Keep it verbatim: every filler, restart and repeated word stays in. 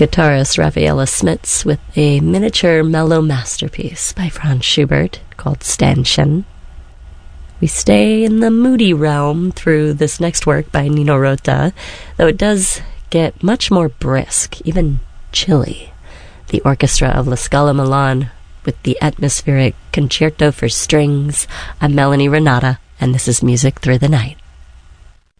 guitarist Rafaela Smits with a miniature mellow masterpiece by Franz Schubert called Ständchen. We stay in the moody realm through this next work by Nino Rota, though it does get much more brisk, even chilly. The orchestra of La Scala Milan with the atmospheric Concerto for Strings. I'm Melanie Renata, and this is Music Through the Night.